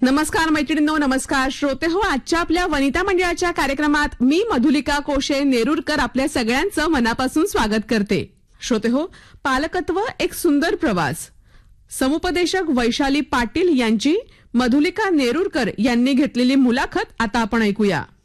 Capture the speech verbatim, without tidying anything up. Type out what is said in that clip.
नमस्कार मैत्रिणींनो, नमस्कार श्रोते हो. आजच्या आपल्या वनिता मंडळाच्या कार्यक्रमात मी मधुलिका कोशे नेरुरकर आपल्या सगळ्यांचं मनापासून स्वागत करते. श्रोते हो, पालकत्व एक सुंदर प्रवास. समुपदेशक वैशाली पाटील यांची मधुलिका नेरुरकर यांनी घेतलेली मुलाखत आता आपण ऐकूया.